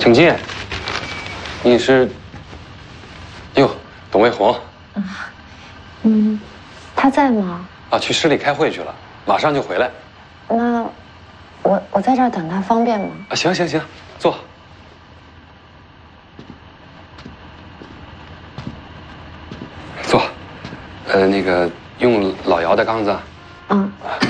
请进。你是？哟，董卫红。 他在吗？ 啊，去市里开会去了，马上就回来。 那我在这儿等他方便吗？ 啊，行行行，坐。坐。那个用老姚的缸子。 嗯。